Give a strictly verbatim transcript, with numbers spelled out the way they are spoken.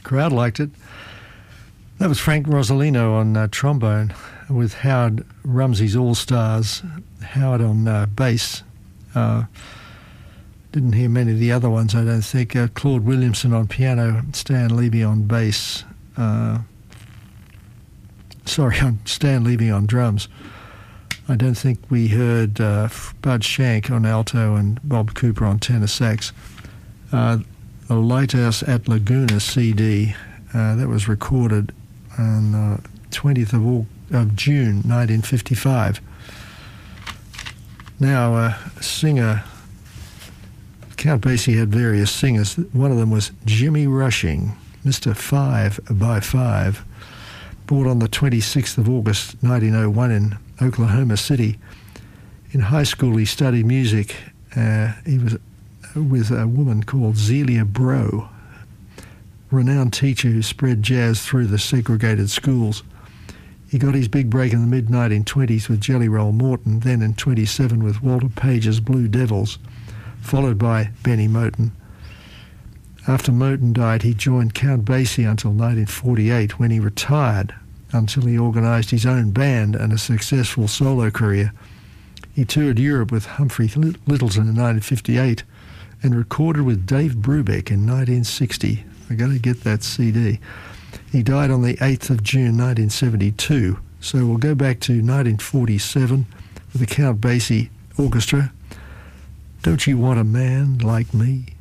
crowd liked it. That was Frank Rosolino on uh, trombone with Howard Rumsey's All-Stars, Howard on uh, bass. Uh, didn't hear many of the other ones, I don't think. Uh, Claude Williamson on piano, Stan Levy on bass. Uh, sorry, on Stan Levy on drums. I don't think we heard uh, Bud Shank on alto and Bob Cooper on tenor sax. Uh, the Lighthouse at Laguna C D, uh, that was recorded on uh, twentieth of, August, of June nineteen fifty-five. Now, uh, a singer, Count Basie had various singers. One of them was Jimmy Rushing, Mister Five by Five, born on the twenty-sixth of August nineteen oh one in Oklahoma City. In high school, he studied music. Uh, he was with a woman called Zelia Bro, renowned teacher who spread jazz through the segregated schools. He got his big break in the mid nineteen twenties with Jelly Roll Morton, then in twenty-seven with Walter Page's Blue Devils, followed by Benny Moten. After Moten died, he joined Count Basie until nineteen forty-eight, when he retired, until he organised his own band and a successful solo career. He toured Europe with Humphrey Lyttelton in nineteen fifty-eight and recorded with Dave Brubeck in nineteen sixty. I got to get that C D. He died on the eighth of June nineteen seventy-two. So we'll go back to nineteen forty-seven with the Count Basie Orchestra. Don't You Want a Man Like Me?